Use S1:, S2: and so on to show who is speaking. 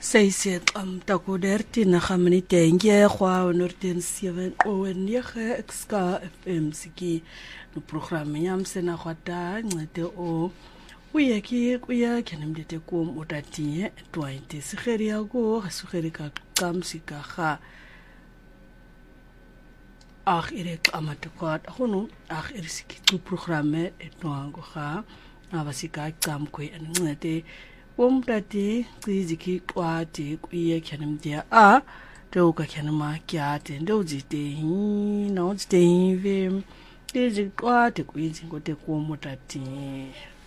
S1: Sy tako 13 minute gwa onorten 7 o 9 XK FM siki no programme yam sena kwata ncede o uyeki kuya kenemdete kum otatie 20 sigeri yago gasugeri ka qamsika ga ire amatekwat hono ire siki tu programme etwango ga abasika qamkwe ncede Womdati kwiziki kwati kuye kenemdia doka kenema kyate ndozite na ozite ve kwati kwizi ngote kuomotati